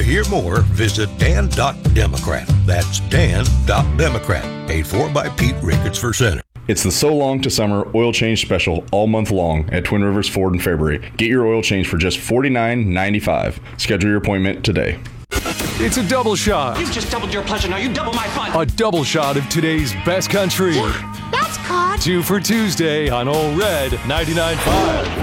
hear more, visit dan.democrat. That's dan.democrat. Paid for by Pete Ricketts for Senate. It's the So Long to Summer oil change special all month long at Twin Rivers Ford in Fairbury. Get your oil change for just $49.95. Schedule your appointment today. It's a double shot. You've just doubled your pleasure, now you double my fun. A double shot of today's best country. Yeah, that's caught. 2 for Tuesday on Ole Red 99.5.